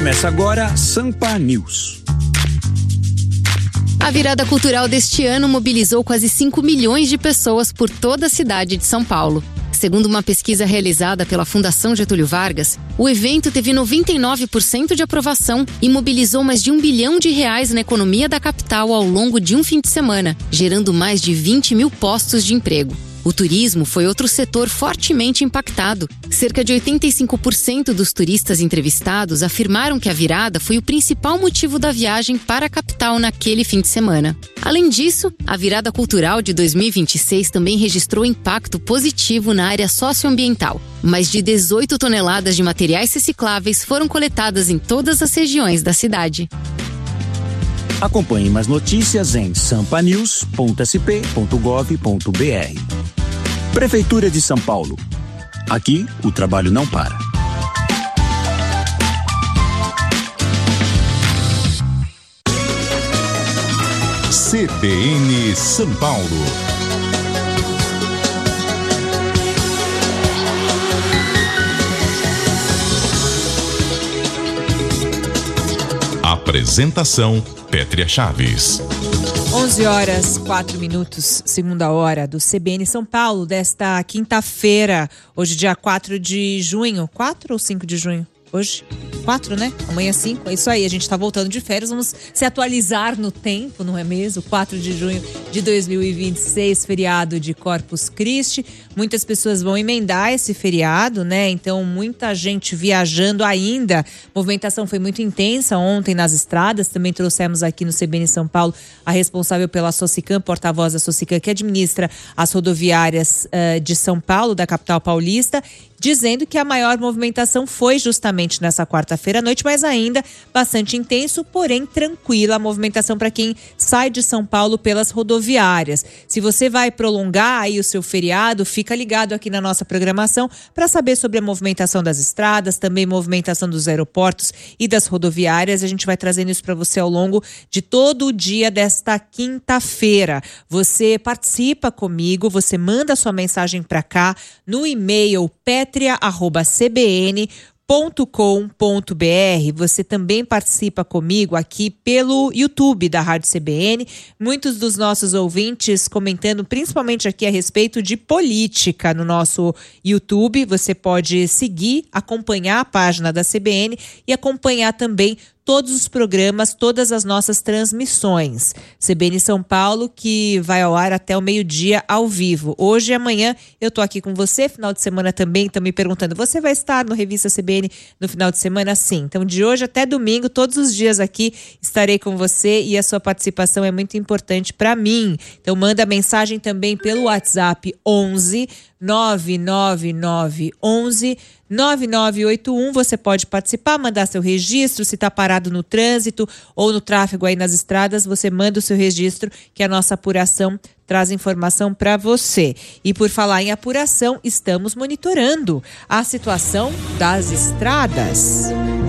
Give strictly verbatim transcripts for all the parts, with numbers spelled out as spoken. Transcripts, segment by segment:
Começa agora Sampa News. A virada cultural deste ano mobilizou quase cinco milhões de pessoas por toda a cidade de São Paulo. Segundo uma pesquisa realizada pela Fundação Getúlio Vargas, o evento teve noventa e nove por cento de aprovação e mobilizou mais de um bilhão de reais na economia da capital ao longo de um fim de semana, gerando mais de vinte mil postos de emprego. O turismo foi outro setor fortemente impactado. Cerca de oitenta e cinco por cento dos turistas entrevistados afirmaram que a virada foi o principal motivo da viagem para a capital naquele fim de semana. Além disso, a virada cultural de dois mil e vinte e seis também registrou impacto positivo na área socioambiental. Mais de dezoito toneladas de materiais recicláveis foram coletadas em todas as regiões da cidade. Acompanhe mais notícias em sampa news ponto s p ponto gov ponto b r. Prefeitura de São Paulo. Aqui, o trabalho não para. C B N São Paulo. Apresentação: Pétria Chaves. onze horas, quatro minutos, segunda hora do C B N São Paulo, desta quinta-feira, hoje dia quatro de junho, quatro ou cinco de junho? Hoje? quatro, né? Amanhã cinco, é isso aí, a gente tá voltando de férias, vamos se atualizar no tempo, não é mesmo? quatro de junho de dois mil e vinte e seis, feriado de Corpus Christi, muitas pessoas vão emendar esse feriado, né? Então, muita gente viajando ainda, a movimentação foi muito intensa ontem nas estradas, também trouxemos aqui no C B N São Paulo a responsável pela Socicam, porta-voz da Socicam, que administra as rodoviárias uh, de São Paulo, da capital paulista, dizendo que a maior movimentação foi justamente nessa quarta-feira à noite, mas ainda bastante intenso, porém tranquila a movimentação para quem sai de São Paulo pelas rodoviárias. Se você vai prolongar aí o seu feriado, fica ligado aqui na nossa programação para saber sobre a movimentação das estradas, também movimentação dos aeroportos e das rodoviárias. A gente vai trazendo isso para você ao longo de todo o dia desta quinta-feira. Você participa comigo, você manda sua mensagem para cá no e-mail pétria arroba c b n ponto com ponto b r. Você também participa comigo aqui pelo YouTube da Rádio C B N. Muitos dos nossos ouvintes comentando principalmente aqui a respeito de política no nosso YouTube. Você pode seguir, acompanhar a página da C B N e acompanhar também todos os programas, todas as nossas transmissões. C B N São Paulo, que vai ao ar até o meio-dia ao vivo. Hoje e amanhã eu tô aqui com você, final de semana também, estão me perguntando, você vai estar no Revista C B N no final de semana? Sim. Então, de hoje até domingo, todos os dias aqui, estarei com você e a sua participação é muito importante para mim. Então, manda mensagem também pelo WhatsApp onze nove nove nove onze nove nove oito um. Você pode participar, mandar seu registro, se está parado no trânsito ou no tráfego aí nas estradas, você manda o seu registro que a nossa apuração traz informação para você. E por falar em apuração, estamos monitorando a situação das estradas.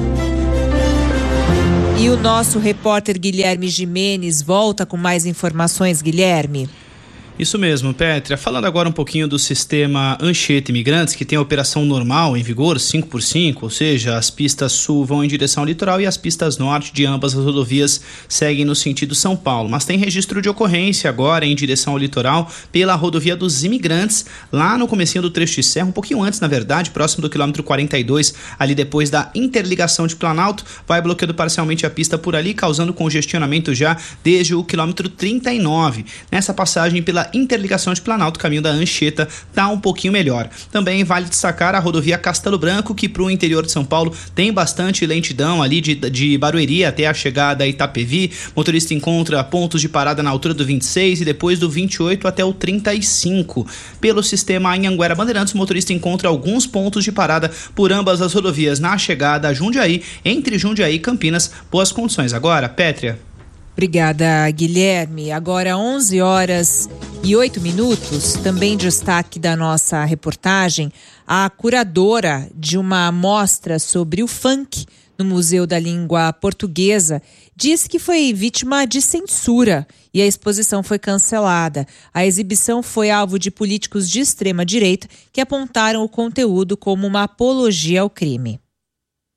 E o nosso repórter Guilherme Gimenez volta com mais informações. Guilherme. Isso mesmo, Pétria. Falando agora um pouquinho do sistema Anchieta Imigrantes, que tem a operação normal em vigor, cinco por cinco, ou seja, as pistas sul vão em direção ao litoral e as pistas norte de ambas as rodovias seguem no sentido São Paulo. Mas tem registro de ocorrência agora em direção ao litoral pela rodovia dos Imigrantes, lá no comecinho do trecho de serra, um pouquinho antes, na verdade, próximo do quilômetro quarenta e dois, ali depois da interligação de Planalto, vai bloqueando parcialmente a pista por ali, causando congestionamento já desde o quilômetro trinta e nove. Nessa passagem pela interligação de Planalto, caminho da Anchieta tá um pouquinho melhor. Também vale destacar a rodovia Castelo Branco, que para o interior de São Paulo tem bastante lentidão ali de, de Barueri até a chegada a Itapevi. Motorista encontra pontos de parada na altura do vinte e seis e depois do vinte e oito até o trinta e cinco. Pelo sistema Anhanguera Bandeirantes, o motorista encontra alguns pontos de parada por ambas as rodovias na chegada a Jundiaí, entre Jundiaí e Campinas. Boas condições. Agora, Pétria. Obrigada, Guilherme. Agora onze horas e oito minutos, também destaque da nossa reportagem, a curadora de uma mostra sobre o funk no Museu da Língua Portuguesa disse que foi vítima de censura e a exposição foi cancelada. A exibição foi alvo de políticos de extrema-direita que apontaram o conteúdo como uma apologia ao crime.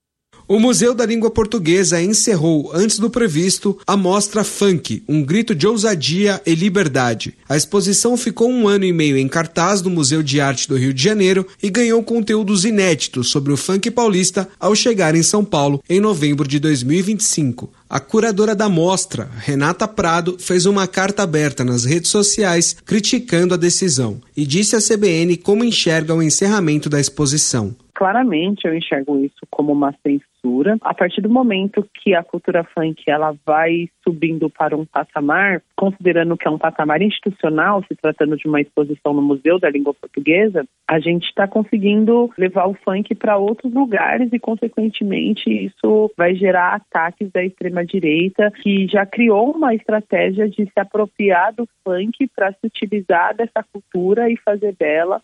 O Museu da Língua Portuguesa encerrou, antes do previsto, a mostra Funk, um grito de ousadia e liberdade. A exposição ficou um ano e meio em cartaz do Museu de Arte do Rio de Janeiro e ganhou conteúdos inéditos sobre o funk paulista ao chegar em São Paulo em novembro de dois mil e vinte e cinco. A curadora da mostra, Renata Prado, fez uma carta aberta nas redes sociais criticando a decisão e disse à C B N como enxerga o encerramento da exposição. Claramente eu enxergo isso como uma censura. A partir do momento que a cultura funk ela vai subindo para um patamar, considerando que é um patamar institucional, se tratando de uma exposição no Museu da Língua Portuguesa, a gente está conseguindo levar o funk para outros lugares e, consequentemente, isso vai gerar ataques da extrema-direita, que já criou uma estratégia de se apropriar do funk para se utilizar dessa cultura e fazer dela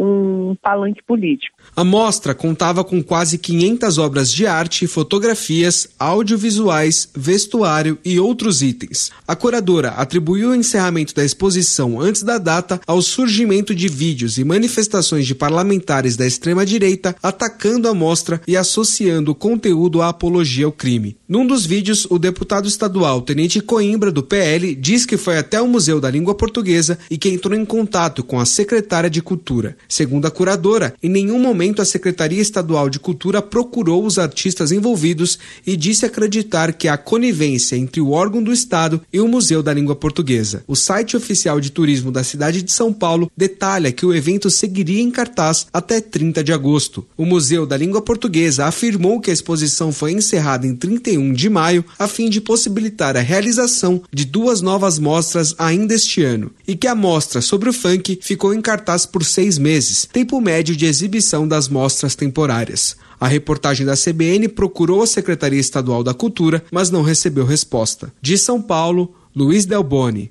um palanque político. A mostra contava com quase quinhentas obras de arte, fotografias, audiovisuais, vestuário e outros itens. A curadora atribuiu o encerramento da exposição antes da data ao surgimento de vídeos e manifestações de parlamentares da extrema-direita atacando a mostra e associando o conteúdo à apologia ao crime. Num dos vídeos, o deputado estadual Tenente Coimbra, do P L, diz que foi até o Museu da Língua Portuguesa e que entrou em contato com a secretária de Cultura. Segundo a curadora, em nenhum momento a Secretaria Estadual de Cultura procurou os artistas envolvidos e disse acreditar que há conivência entre o órgão do Estado e o Museu da Língua Portuguesa. O site oficial de turismo da cidade de São Paulo detalha que o evento seguiria em cartaz até trinta de agosto. O Museu da Língua Portuguesa afirmou que a exposição foi encerrada em trinta e um de maio a fim de possibilitar a realização de duas novas mostras ainda este ano e que a mostra sobre o funk ficou em cartaz por seis meses. Meses, tempo médio de exibição das mostras temporárias. A reportagem da C B N procurou a Secretaria Estadual da Cultura, mas não recebeu resposta. De São Paulo, Luiz Delboni.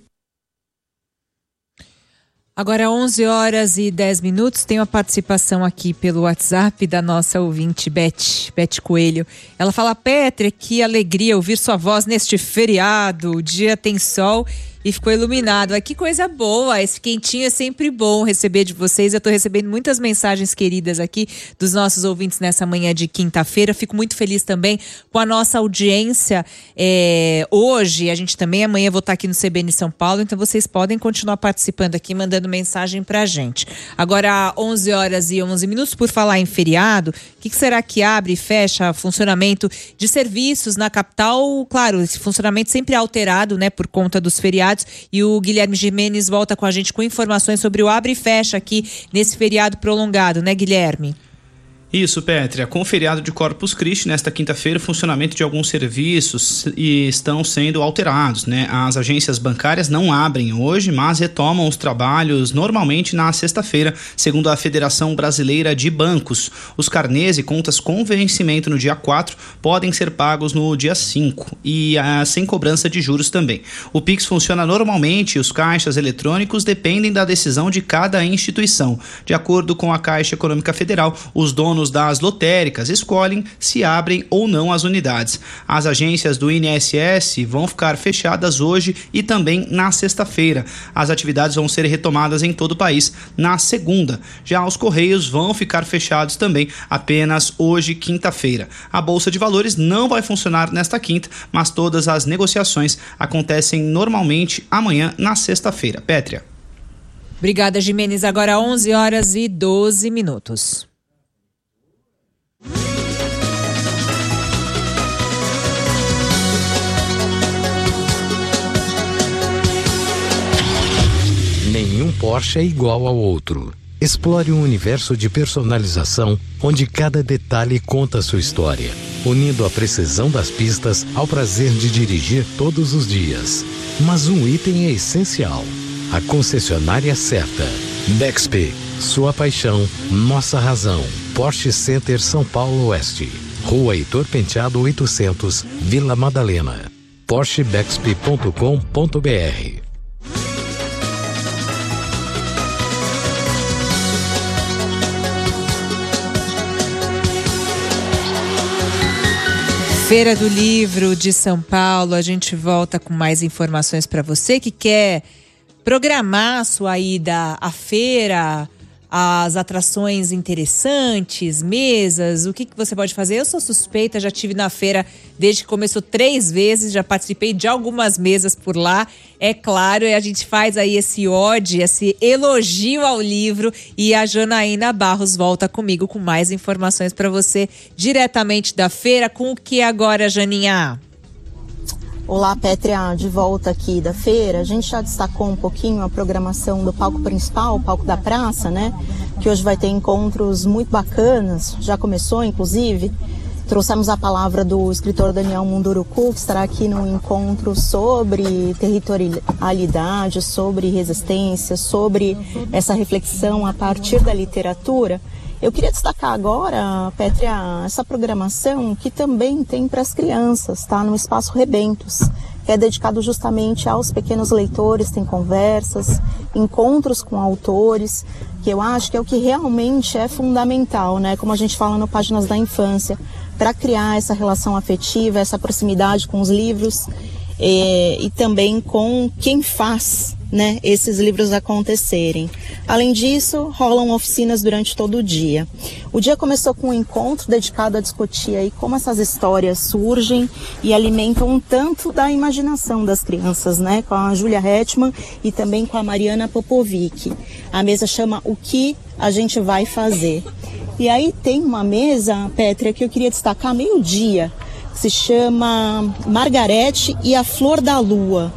Agora onze horas e dez minutos, tem uma participação aqui pelo WhatsApp da nossa ouvinte Beth, Beth Coelho. Ela fala: Pétria, que alegria ouvir sua voz neste feriado, o dia tem sol e ficou iluminado. Que coisa boa, esse quentinho é sempre bom receber de vocês. Eu estou recebendo muitas mensagens queridas aqui dos nossos ouvintes nessa manhã de quinta-feira. Fico muito feliz também com a nossa audiência é, hoje. A gente também amanhã vou estar aqui no C B N São Paulo, então vocês podem continuar participando aqui, mandando mensagem pra gente. Agora, onze horas e onze minutos, por falar em feriado, o que, que será que abre e fecha funcionamento de serviços na capital? Claro, esse funcionamento sempre é alterado, né, por conta dos feriados. E o Guilherme Gimenez volta com a gente com informações sobre o abre e fecha aqui nesse feriado prolongado, né, Guilherme? Isso, Pétria. Com o feriado de Corpus Christi, nesta quinta-feira, o funcionamento de alguns serviços estão sendo alterados, né? As agências bancárias não abrem hoje, mas retomam os trabalhos normalmente na sexta-feira, segundo a Federação Brasileira de Bancos. Os carnês e contas com vencimento no dia quatro podem ser pagos no dia cinco e ah, sem cobrança de juros também. O Pix funciona normalmente e os caixas eletrônicos dependem da decisão de cada instituição. De acordo com a Caixa Econômica Federal, os donos das lotéricas escolhem se abrem ou não as unidades. As agências do I N S S vão ficar fechadas hoje e também na sexta-feira. As atividades vão ser retomadas em todo o país na segunda. Já os Correios vão ficar fechados também apenas hoje, quinta-feira. A Bolsa de Valores não vai funcionar nesta quinta, mas todas as negociações acontecem normalmente amanhã, na sexta-feira. Pétria. Obrigada, Gimenez. Agora onze horas e doze minutos. Nenhum Porsche é igual ao outro. Explore um universo de personalização onde cada detalhe conta sua história, unindo a precisão das pistas ao prazer de dirigir todos os dias. Mas um item é essencial: a concessionária certa. Bexp, sua paixão, nossa razão. Porsche Center São Paulo Oeste, Rua Heitor Penteado oitocentos, Vila Madalena. Porsche Bexp ponto com ponto b r. Feira do Livro de São Paulo, a gente volta com mais informações para você que quer programar a sua ida à feira, as atrações interessantes, mesas, o que, que você pode fazer? Eu sou suspeita, já estive na feira desde que começou três vezes, já participei de algumas mesas por lá. É claro, a gente faz aí esse ode, esse elogio ao livro, e a Janaína Barros volta comigo com mais informações para você diretamente da feira. Com o que agora, Janinha? Olá, Pétria, de volta aqui da feira. A gente já destacou um pouquinho a programação do palco principal, o palco da praça, né? Que hoje vai ter encontros muito bacanas, já começou, inclusive. Trouxemos a palavra do escritor Daniel Munduruku, que estará aqui num encontro sobre territorialidade, sobre resistência, sobre essa reflexão a partir da literatura. Eu queria destacar agora, Pétria, essa programação que também tem para as crianças, tá? No Espaço Rebentos, que é dedicado justamente aos pequenos leitores, tem conversas, encontros com autores, que eu acho que é o que realmente é fundamental, né? Como a gente fala no Páginas da Infância, para criar essa relação afetiva, essa proximidade com os livros e, e também com quem faz, né, esses livros acontecerem. Além disso, rolam oficinas durante todo o dia. O dia começou com um encontro dedicado a discutir aí como essas histórias surgem e alimentam um tanto da imaginação das crianças, né, com a Júlia Hetman e também com a Mariana Popovic. A mesa chama O Que a Gente Vai Fazer. E aí tem uma mesa, Pétria, que eu queria destacar meio-dia, que se chama Margarete e a Flor da Lua.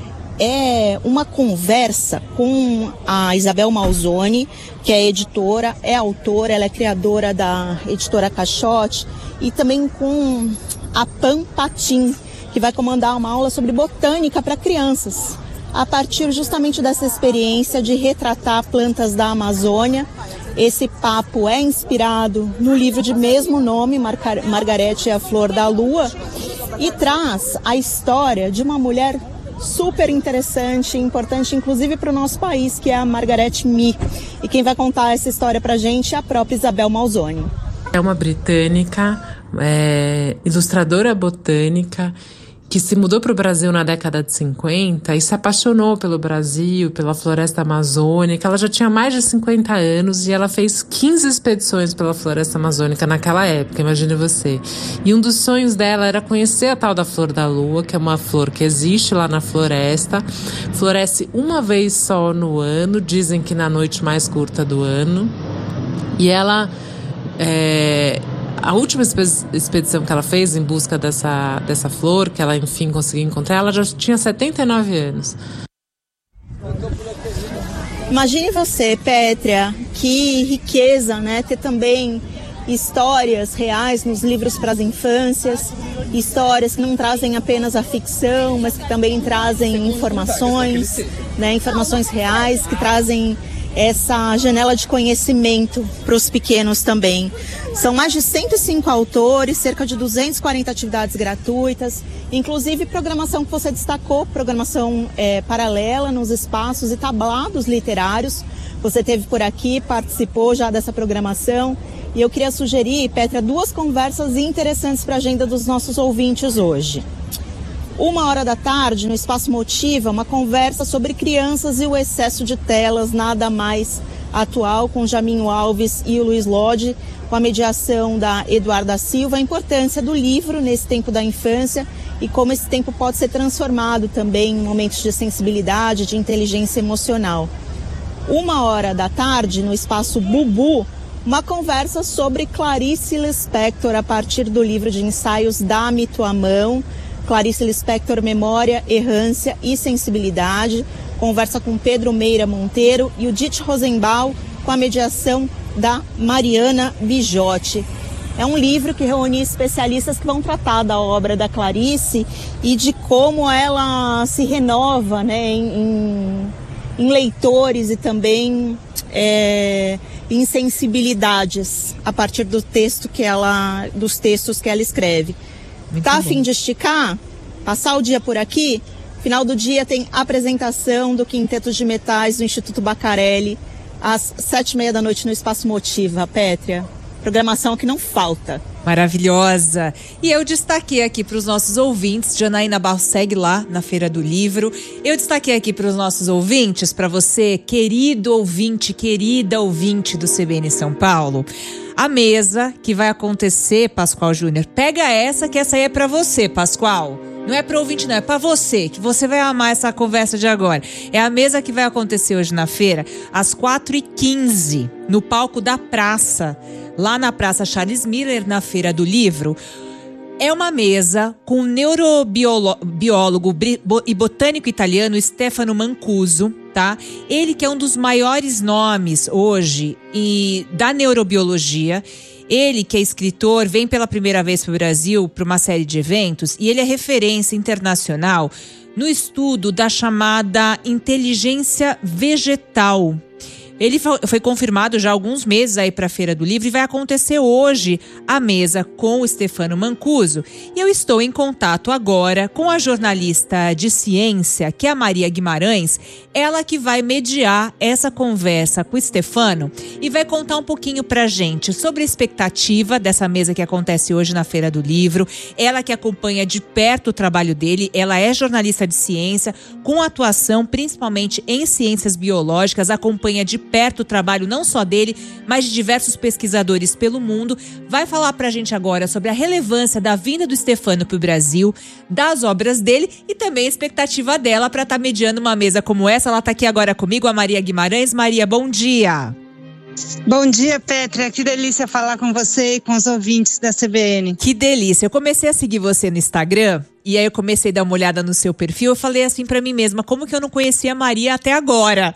É uma conversa com a Isabel Malzone, que é editora, é autora, ela é criadora da editora Caixote, e também com a Pam Patim, que vai comandar uma aula sobre botânica para crianças, a partir justamente dessa experiência de retratar plantas da Amazônia. Esse papo é inspirado no livro de mesmo nome, Marcar- Margarete e a Flor da Lua, e traz a história de uma mulher super interessante e importante, inclusive para o nosso país, que é a Margarete Mee. E quem vai contar essa história para a gente é a própria Isabel Malzone. É uma britânica, é, ilustradora botânica, que se mudou para o Brasil na década de cinquenta e se apaixonou pelo Brasil, pela floresta amazônica. Ela já tinha mais de cinquenta anos e ela fez quinze expedições pela floresta amazônica naquela época, imagine você. E um dos sonhos dela era conhecer a tal da Flor da Lua, que é uma flor que existe lá na floresta, floresce uma vez só no ano, dizem que na noite mais curta do ano, e ela... É, a última expedição que ela fez em busca dessa, dessa flor, que ela enfim conseguiu encontrar, ela já tinha setenta e nove anos. Imagine você, Pétria, que riqueza, né? Ter também histórias reais nos livros para as infâncias, histórias que não trazem apenas a ficção, mas que também trazem informações, né? Informações reais, que trazem essa janela de conhecimento para os pequenos também. São mais de cento e cinco autores, cerca de duzentas e quarenta atividades gratuitas, inclusive programação que você destacou, programação é, paralela nos espaços e tablados literários. Você esteve por aqui, participou já dessa programação, e eu queria sugerir, Pétria, duas conversas interessantes para a agenda dos nossos ouvintes hoje. Uma hora da tarde, no Espaço Motiva, uma conversa sobre crianças e o excesso de telas, nada mais atual, com Jaminho Alves e o Luiz Lodge, com a mediação da Eduarda Silva, a importância do livro nesse tempo da infância e como esse tempo pode ser transformado também em momentos de sensibilidade, de inteligência emocional. Uma hora da tarde, no Espaço Bubu, uma conversa sobre Clarice Lispector, a partir do livro de ensaios Dá-me Tua Mão, Clarice Lispector, Memória, Errância e Sensibilidade. Conversa com Pedro Meira Monteiro e o Dite Rosenbaum, com a mediação da Mariana Bijotti. É um livro que reúne especialistas que vão tratar da obra da Clarice e de como ela se renova, né, em, em, em leitores e também é, em sensibilidades a partir do texto que ela, dos textos que ela escreve. Muito tá bom. A fim de esticar? Passar o dia por aqui? Final do dia tem apresentação do Quinteto de Metais do Instituto Bacarelli, às sete e meia da noite no Espaço Motiva, Pétria. Programação que não falta. Maravilhosa. E eu destaquei aqui para os nossos ouvintes, Janaína Barros segue lá na Feira do Livro. Eu destaquei aqui para os nossos ouvintes, para você, querido ouvinte, querida ouvinte do C B N São Paulo, a mesa que vai acontecer, Pascoal Júnior. Pega essa, que essa aí é para você, Pascoal. Não é para ouvinte, não, é para você, que você vai amar essa conversa de agora. É a mesa que vai acontecer hoje na feira, às quatro e quinze, no palco da praça, lá na Praça Charles Miller, na Feira do Livro. É uma mesa com o neurobiólogo e botânico italiano Stefano Mancuso, tá? Ele que é um dos maiores nomes hoje e da neurobiologia. Ele, que é escritor, vem pela primeira vez para o Brasil para uma série de eventos e ele é referência internacional no estudo da chamada inteligência vegetal. Ele foi confirmado já há alguns meses aí para a Feira do Livro e vai acontecer hoje a mesa com o Stefano Mancuso. E eu estou em contato agora com a jornalista de ciência, que é a Maria Guimarães, ela que vai mediar essa conversa com o Stefano e vai contar um pouquinho pra gente sobre a expectativa dessa mesa que acontece hoje na Feira do Livro. Ela que acompanha de perto o trabalho dele, ela é jornalista de ciência, com atuação principalmente em ciências biológicas, acompanha de perto o trabalho não só dele, mas de diversos pesquisadores pelo mundo. Vai falar pra gente agora sobre a relevância da vinda do Stefano pro Brasil, das obras dele e também a expectativa dela para estar tá mediando uma mesa como essa. Ela tá aqui agora comigo, a Maria Guimarães. Maria, bom dia. Bom dia, Pétria. Que delícia falar com você e com os ouvintes da C B N. Que delícia. Eu comecei a seguir você no Instagram e aí eu comecei a dar uma olhada no seu perfil. Eu falei assim pra mim mesma, como que eu não conhecia a Maria até agora?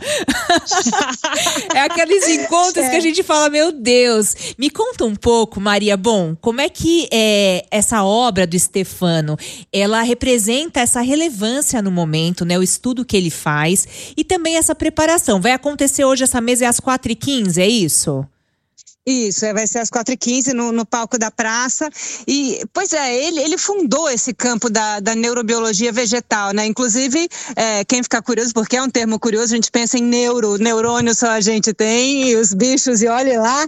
É aqueles encontros é. que a gente fala, meu Deus. Me conta um pouco, Maria, bom, como é que é, essa obra do Stefano, ela representa essa relevância no momento, né? O estudo que ele faz e também essa preparação. Vai acontecer hoje essa mesa é às quatro e quinze, é isso? Isso, vai ser às quatro e quinze no, no palco da praça. E, pois é, ele, ele fundou esse campo da, da neurobiologia vegetal, né? Inclusive, é, quem ficar curioso, porque é um termo curioso, a gente pensa em neuro, neurônio só a gente tem, e os bichos, e olha lá.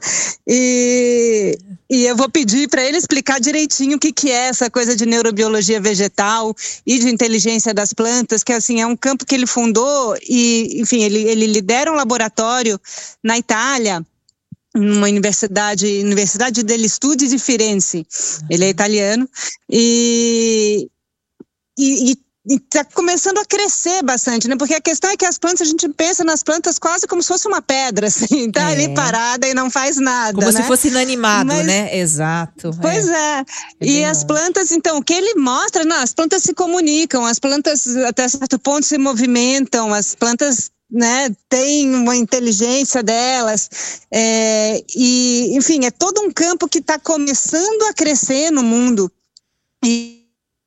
E, e eu vou pedir para ele explicar direitinho o que, que é essa coisa de neurobiologia vegetal e de inteligência das plantas, que assim, é um campo que ele fundou e, enfim, ele, ele lidera um laboratório na Itália, numa universidade, Universidade degli Studi di Firenze. Ele é italiano e e, e está começando a crescer bastante, né? Porque a questão é que as plantas, a gente pensa nas plantas quase como se fosse uma pedra, assim, tá é. ali parada e não faz nada, como né? se fosse inanimado, Mas, né? Exato. Pois é. é. é e as plantas, então, o que ele mostra, não, as plantas se comunicam, as plantas até certo ponto se movimentam, as plantas, né, tem uma inteligência delas, é, e enfim, é todo um campo que está começando a crescer no mundo e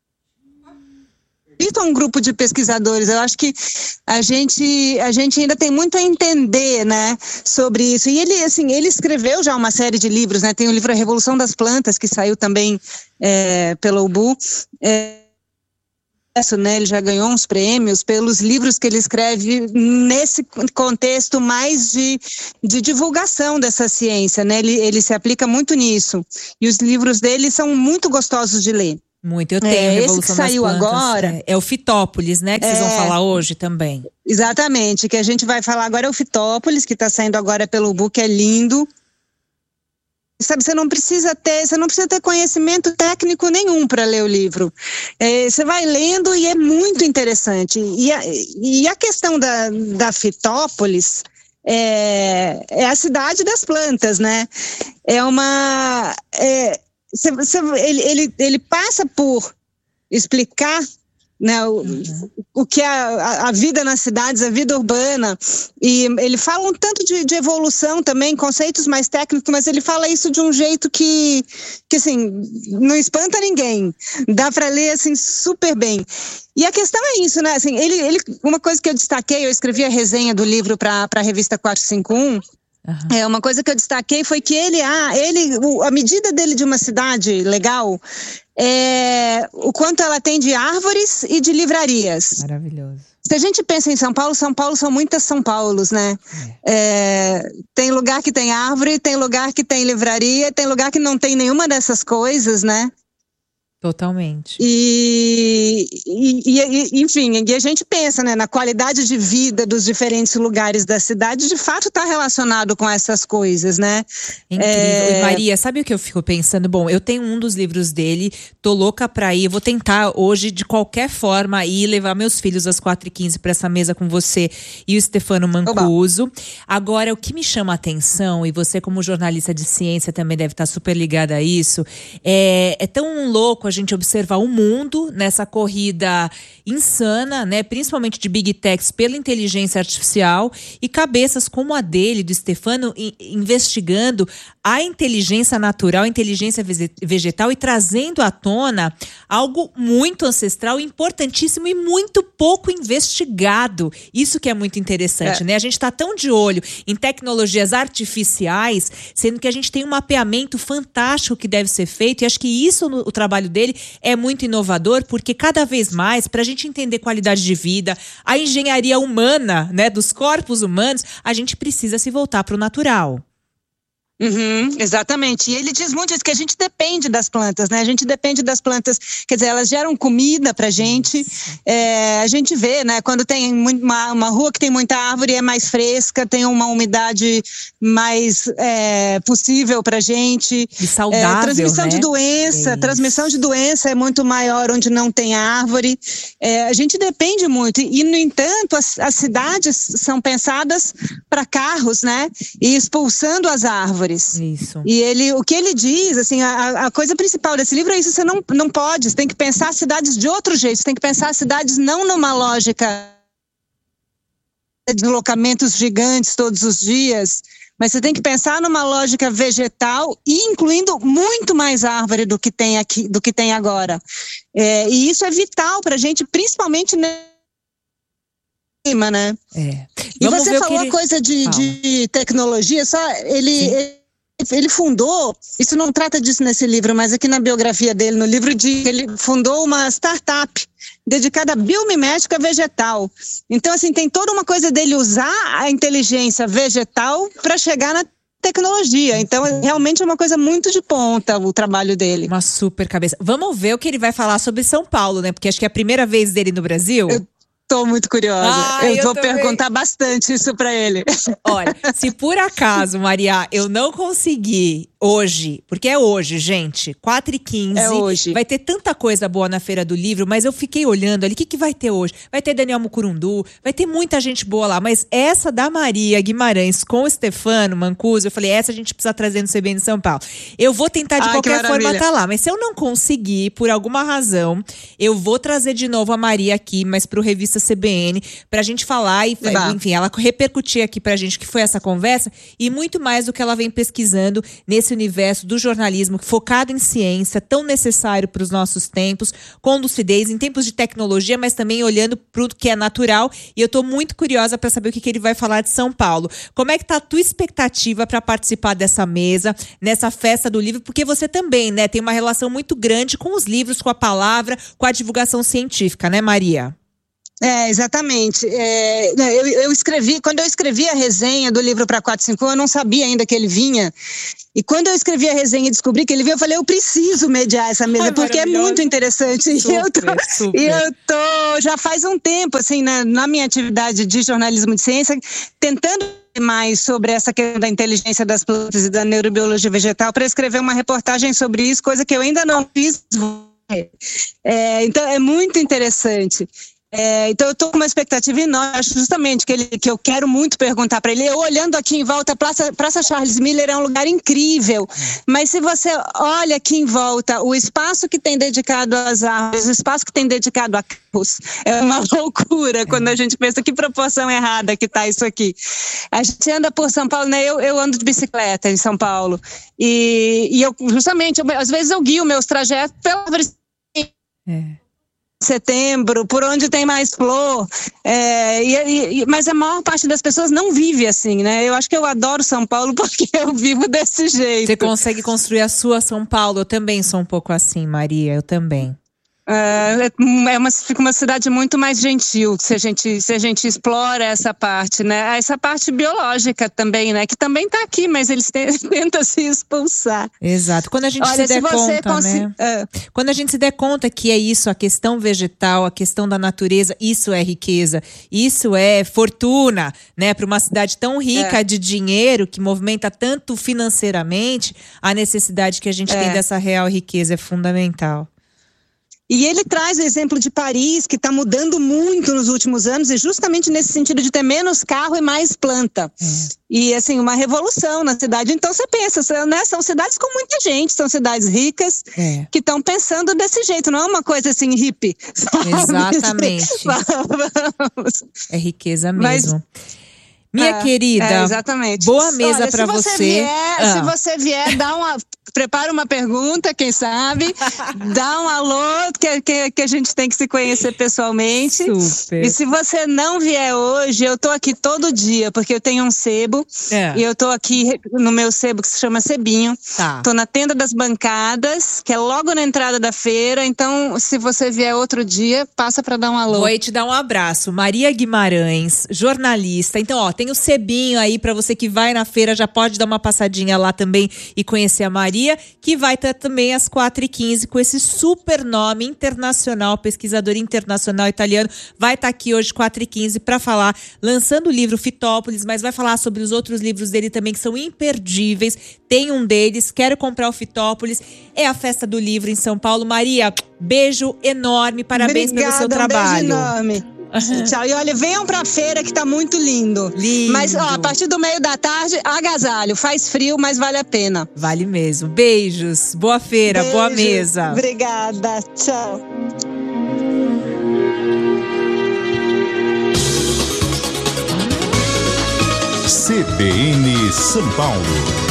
isso é um grupo de pesquisadores. Eu acho que a gente, a gente ainda tem muito a entender, né, sobre isso. E ele, assim, ele escreveu já uma série de livros, né, tem o livro A Revolução das Plantas, que saiu também é, pela U B U, é, né, ele já ganhou uns prêmios pelos livros que ele escreve nesse contexto mais de, de divulgação dessa ciência, né? Ele, ele se aplica muito nisso. E os livros dele são muito gostosos de ler. Muito, eu tenho é, a Revolução esse que saiu das Plantas, agora. É, é o Fitópolis, né? Que é, vocês vão falar hoje também. Exatamente, que a gente vai falar agora é o Fitópolis, que está saindo agora pelo U B U, que é lindo. Sabe, você não precisa ter, você não precisa ter conhecimento técnico nenhum para ler o livro. É, você vai lendo e é muito interessante. E a, e a questão da, da Fitópolis é, é a cidade das plantas, né? É uma... É, você, você, ele, ele, ele passa por explicar, né, o, uhum. o que é a, a vida nas cidades, a vida urbana, e ele fala um tanto de, de evolução também, conceitos mais técnicos, mas ele fala isso de um jeito que, que assim, não espanta ninguém, dá para ler assim super bem. E a questão é isso, né, assim, ele, ele, uma coisa que eu destaquei, eu escrevi a resenha do livro para a revista quatrocentos e cinquenta e um, Uhum. É, uma coisa que eu destaquei foi que ele, ah, ele, o, a medida dele de uma cidade legal é o quanto ela tem de árvores e de livrarias. Maravilhoso. Se a gente pensa em São Paulo, São Paulo são muitas São Paulos, né? É. É, tem lugar que tem árvore, tem lugar que tem livraria, tem lugar que não tem nenhuma dessas coisas, né? Totalmente. E, e, e, enfim, e a gente pensa, né, na qualidade de vida dos diferentes lugares da cidade, de fato está relacionado com essas coisas, né? Incrível. É... E Maria, sabe o que eu fico pensando? Bom, eu tenho um dos livros dele, tô louca pra ir, vou tentar hoje, de qualquer forma, ir levar meus filhos às quatro e quinze para essa mesa com você e o Stefano Mancuso. Oba. Agora, o que me chama a atenção, e você como jornalista de ciência também deve estar super ligada a isso, é, é tão louco a gente observar o mundo nessa corrida insana, né, principalmente de Big Techs pela inteligência artificial, e cabeças como a dele, do Stefano, investigando a inteligência natural, a inteligência vegetal, e trazendo à tona algo muito ancestral, importantíssimo e muito pouco investigado. Isso que é muito interessante, é. né? A gente está tão de olho em tecnologias artificiais, sendo que a gente tem um mapeamento fantástico que deve ser feito, e acho que isso, no, o trabalho dele é muito inovador, porque cada vez mais, para a gente entender qualidade de vida, a engenharia humana, né, dos corpos humanos, a gente precisa se voltar para o natural. Uhum, exatamente. E ele diz muito isso, que a gente depende das plantas, né? A gente depende das plantas, quer dizer, elas geram comida pra gente. É, a gente vê, né? Quando tem uma, uma rua que tem muita árvore, é mais fresca, tem uma umidade mais é, possível pra gente. E saudável, é, transmissão né? de doença, é transmissão de doença é muito maior onde não tem árvore. É, a gente depende muito. E, no entanto, as, as cidades são pensadas para carros, né? E expulsando as árvores. Isso. E ele, o que ele diz, assim, a, a coisa principal desse livro é isso: você não, não pode, você tem que pensar as cidades de outro jeito, você tem que pensar as cidades não numa lógica de deslocamentos gigantes todos os dias, mas você tem que pensar numa lógica vegetal e incluindo muito mais árvore do que tem aqui, do que tem agora. É, e isso é vital pra gente, principalmente né? Né? É. E Vamos você falou ele... a coisa de, de tecnologia, só ele, ele ele fundou, isso não trata disso nesse livro, mas aqui na biografia dele, no livro de ele fundou uma startup dedicada a biomimética vegetal. Então assim, tem toda uma coisa dele usar a inteligência vegetal para chegar na tecnologia. Então, realmente é uma coisa muito de ponta o trabalho dele. Uma super cabeça. Vamos ver o que ele vai falar sobre São Paulo, né? Porque acho que é a primeira vez dele no Brasil. Eu Tô muito curiosa. Ah, eu, eu vou também. perguntar bastante isso pra ele. Olha, se por acaso, Maria, eu não conseguir hoje, porque é hoje, gente, quatro e quinze. É hoje. Vai ter tanta coisa boa na Feira do Livro, mas eu fiquei olhando ali, o que, que vai ter hoje? Vai ter Daniel Mucurundu, vai ter muita gente boa lá, mas essa da Maria Guimarães com o Stefano Mancuso, eu falei, essa a gente precisa trazer no C B N de São Paulo. Eu vou tentar de Ai, qualquer forma estar lá, mas se eu não conseguir, por alguma razão, eu vou trazer de novo a Maria aqui, mas pro Revista C B N, pra gente falar e, Eba. enfim, ela repercutir aqui pra gente o que foi essa conversa e muito mais do que ela vem pesquisando nesse universo do jornalismo focado em ciência, tão necessário para os nossos tempos, com lucidez, em tempos de tecnologia, mas também olhando pro que é natural. E eu tô muito curiosa para saber o que, que ele vai falar de São Paulo. Como é que tá a tua expectativa para participar dessa mesa, nessa festa do livro? Porque você também, né, tem uma relação muito grande com os livros, com a palavra, com a divulgação científica, né, Maria? É, exatamente. É, eu, eu escrevi, quando eu escrevi a resenha do livro para quatro cinco um, eu não sabia ainda que ele vinha. E quando eu escrevi a resenha e descobri que ele vinha, eu falei, eu preciso mediar essa mesa, Ai, porque é muito interessante. Super, e eu tô, super. E eu tô já faz um tempo, assim, na, na minha atividade de jornalismo de ciência, tentando mais sobre essa questão da inteligência das plantas e da neurobiologia vegetal para escrever uma reportagem sobre isso, coisa que eu ainda não fiz. É, então, é muito interessante. É, então eu tô com uma expectativa enorme, acho justamente que, ele, que eu quero muito perguntar para ele. Eu olhando aqui em volta, a Praça, Praça Charles Miller é um lugar incrível, mas se você olha aqui em volta, o espaço que tem dedicado às árvores, o espaço que tem dedicado a carros, é uma loucura quando a gente pensa que proporção errada que tá isso aqui. A gente anda por São Paulo, né? Eu, eu ando de bicicleta em São Paulo e, e eu justamente, eu, às vezes eu guio meus trajetos pela árvore. É. setembro, por onde tem mais flor, é, e, e, mas a maior parte das pessoas não vive assim, né? Eu acho que eu adoro São Paulo porque eu vivo desse jeito. Você consegue construir a sua São Paulo? Eu também sou um pouco assim, Maria, eu também. É, é uma, fica uma cidade muito mais gentil se a gente, se a gente explora essa parte, né? Essa parte biológica também, né? Que também está aqui, mas eles tentam se expulsar. Exato. Quando a gente Olha, se der se você conta, consi- né? é. Quando a gente se der conta que é isso, a questão vegetal, a questão da natureza, isso é riqueza, isso é fortuna, né? Para uma cidade tão rica É. de dinheiro, que movimenta tanto financeiramente, a necessidade que a gente É. tem dessa real riqueza é fundamental. E ele traz o exemplo de Paris, que está mudando muito nos últimos anos, e justamente nesse sentido de ter menos carro e mais planta. É. E, assim, uma revolução na cidade. Então, você pensa, né? São cidades com muita gente, são cidades ricas, É. que estão pensando desse jeito, não é uma coisa assim, hippie. sabe? Exatamente. Vamos. É riqueza Mas- mesmo. Minha É, querida, é, exatamente. boa mesa Olha, para se você. Vier, Ah. Se você vier, dá uma, prepara uma pergunta, quem sabe, dá um alô, que, que, que a gente tem que se conhecer pessoalmente. Super. E se você não vier hoje, eu tô aqui todo dia, porque eu tenho um sebo, É. e eu tô aqui no meu sebo que se chama Sebinho. Tá. Tô na tenda das bancadas, que é logo na entrada da feira, então se você vier outro dia, passa para dar um alô. Vou aí te dar um abraço. Maria Guimarães, jornalista. Então, ó, tem o Sebinho aí pra você que vai na feira, já pode dar uma passadinha lá também e conhecer a Maria, que vai estar também às quatro e quinze com esse super nome internacional, pesquisador internacional italiano. Vai estar aqui hoje, quatro e quinze, pra falar, lançando o livro Fitópolis, mas vai falar sobre os outros livros dele também, que são imperdíveis. Tem um deles, Quero Comprar o Fitópolis. É a festa do livro em São Paulo. Maria, beijo enorme, parabéns Obrigada, pelo seu trabalho. Um beijo enorme. Tchau. E olha, venham pra feira que tá muito lindo. Lindo. Mas ó, a partir do meio da tarde, agasalho. Faz frio, mas vale a pena. Vale mesmo. Beijos, boa feira, Beijo. boa mesa. Obrigada, tchau. C B N São Paulo.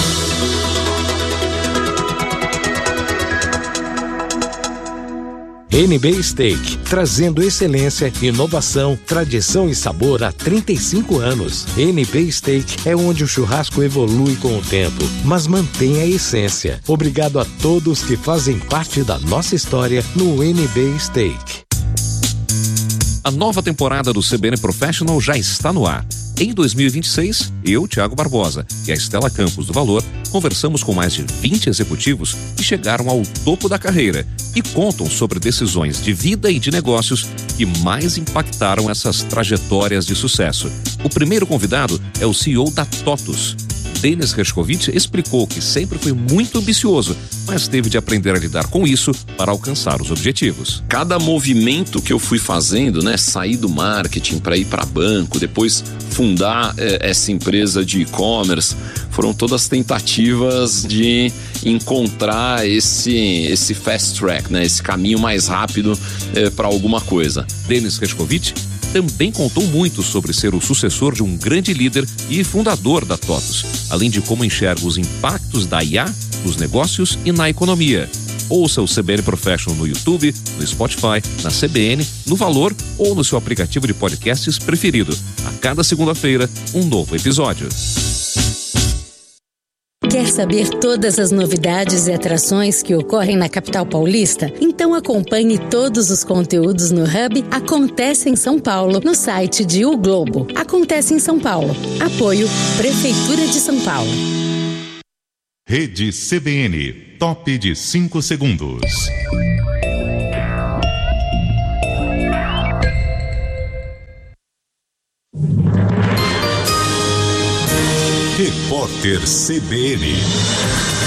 N B Steak, trazendo excelência, inovação, tradição e sabor há trinta e cinco anos. N B Steak é onde o churrasco evolui com o tempo, mas mantém a essência. Obrigado a todos que fazem parte da nossa história no N B Steak. A nova temporada do C B N Professional já está no ar. Em dois mil e vinte e seis, eu, Thiago Barbosa, e a Estela Campos do Valor, conversamos com mais de vinte executivos que chegaram ao topo da carreira e contam sobre decisões de vida e de negócios que mais impactaram essas trajetórias de sucesso. O primeiro convidado é o C E O da TOTUS. Denis Hershkovich explicou que sempre foi muito ambicioso, mas teve de aprender a lidar com isso para alcançar os objetivos. Cada movimento que eu fui fazendo, né, sair do marketing para ir para banco, depois fundar eh, essa empresa de e-commerce, foram todas tentativas de encontrar esse esse fast track, né, esse caminho mais rápido eh, para alguma coisa. Denis Hershkovich também contou muito sobre ser o sucessor de um grande líder e fundador da TOTUS, além de como enxerga os impactos da I A nos negócios e na economia. Ouça o C B N Professional no YouTube, no Spotify, na C B N, no Valor ou no seu aplicativo de podcasts preferido. A cada segunda-feira, um novo episódio. Quer saber todas as novidades e atrações que ocorrem na capital paulista? Então acompanhe todos os conteúdos no Hub Acontece em São Paulo, no site de O Globo. Acontece em São Paulo. Apoio Prefeitura de São Paulo. Rede C B N, top de cinco segundos. Repórter C B N.